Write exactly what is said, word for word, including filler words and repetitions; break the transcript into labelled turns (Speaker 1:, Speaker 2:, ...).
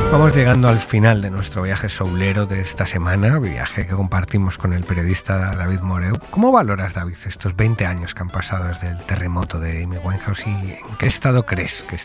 Speaker 1: Vamos llegando al final de nuestro viaje soulero de esta semana, viaje que compartimos con el periodista David Moreu. ¿Cómo valoras, David, estos veinte años que han pasado desde el terremoto de Amy Winehouse y en qué estado crees que